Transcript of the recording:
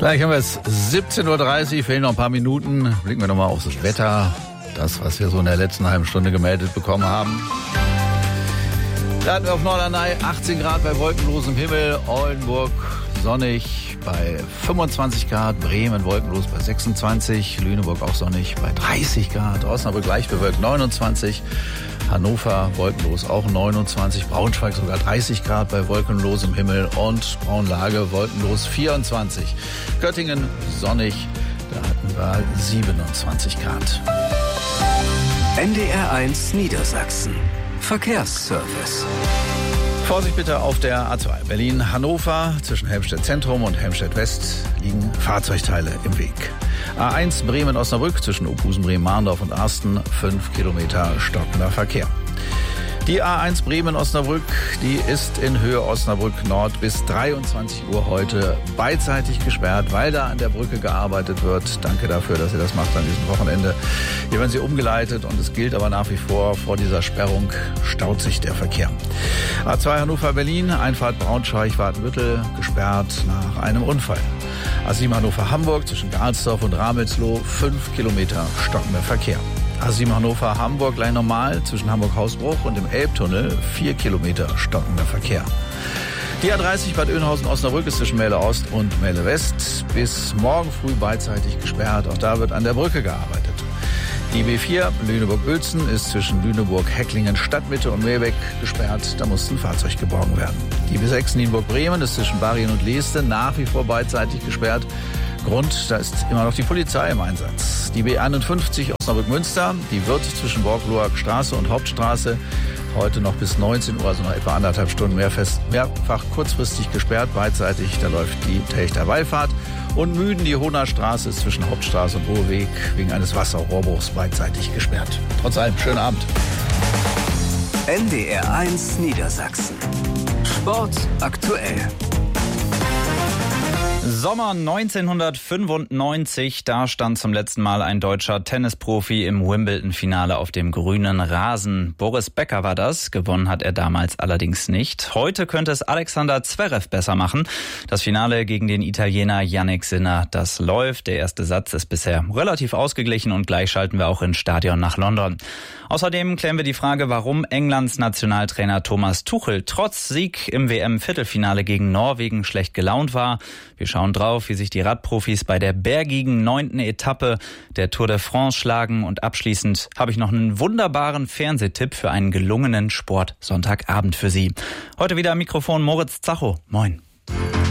Gleich haben wir es 17.30 Uhr, fehlen noch ein paar Minuten. Blicken wir nochmal auf das Wetter. Das, was wir so in der letzten halben Stunde gemeldet bekommen haben. Da hatten wir auf Norderney 18 Grad bei wolkenlosem Himmel, Oldenburg sonnig bei 25 Grad, Bremen wolkenlos bei 26, Lüneburg auch sonnig bei 30 Grad, Osnabrück leicht bewölkt 29, Hannover wolkenlos auch 29, Braunschweig sogar 30 Grad bei wolkenlosem Himmel und Braunlage wolkenlos 24. Göttingen sonnig, da hatten wir 27 Grad. NDR1 Niedersachsen. Verkehrsservice. Vorsicht bitte auf der A2 Berlin-Hannover. Zwischen Helmstedt Zentrum und Helmstedt West liegen Fahrzeugteile im Weg. A1 Bremen-Osnabrück zwischen Opusen, Bremen-Mahndorf und Arsten 5 Kilometer stockender Verkehr. Die A1 Bremen-Osnabrück, die ist in Höhe Osnabrück Nord bis 23 Uhr heute beidseitig gesperrt, weil da an der Brücke gearbeitet wird. Danke dafür, dass ihr das macht an diesem Wochenende. Hier werden sie umgeleitet und es gilt aber nach wie vor dieser Sperrung staut sich der Verkehr. A2 Hannover-Berlin, Einfahrt Braunschweig-Watenbüttel, gesperrt nach einem Unfall. A7 Hannover-Hamburg zwischen Garzdorf und Ramelsloh 5 Kilometer stockender Verkehr. A7 Hannover-Hamburg gleich normal zwischen Hamburg-Hausbruch und dem Elbtunnel 4 Kilometer stockender Verkehr. Die A30 Bad Oeynhausen-Osnabrück ist zwischen Melle Ost und Melle West bis morgen früh beidseitig gesperrt. Auch da wird an der Brücke gearbeitet. Die B4 Lüneburg-Uelzen ist zwischen Lüneburg-Hecklingen Stadtmitte und Meerbeck gesperrt. Da muss ein Fahrzeug geborgen werden. Die B6 Nienburg-Bremen ist zwischen Barien und Leeste nach wie vor beidseitig gesperrt. Grund, da ist immer noch die Polizei im Einsatz. Die B51 Osnabrück-Münster, die wird zwischen Borgloer Straße und Hauptstraße heute noch bis 19 Uhr, also noch etwa 1,5 Stunden mehrfach kurzfristig gesperrt. Beidseitig, da läuft die Telchter Wallfahrt. Und Müden, die Hohner Straße ist zwischen Hauptstraße und Ruhrweg wegen eines Wasserrohrbruchs beidseitig gesperrt. Trotz allem, schönen Abend. NDR1 Niedersachsen. Sport aktuell. Sommer 1995, da stand zum letzten Mal ein deutscher Tennisprofi im Wimbledon-Finale auf dem grünen Rasen. Boris Becker war das, gewonnen hat er damals allerdings nicht. Heute könnte es Alexander Zverev besser machen. Das Finale gegen den Italiener Jannik Sinner, das läuft. Der erste Satz ist bisher relativ ausgeglichen und gleich schalten wir auch ins Stadion nach London. Außerdem klären wir die Frage, warum Englands Nationaltrainer Thomas Tuchel trotz Sieg im WM-Viertelfinale gegen Norwegen schlecht gelaunt war. Wir schauen drauf, wie sich die Radprofis bei der bergigen 9. Etappe der Tour de France schlagen. Und abschließend habe ich noch einen wunderbaren Fernsehtipp für einen gelungenen Sportsonntagabend für Sie. Heute wieder am Mikrofon Moritz Zacho. Moin.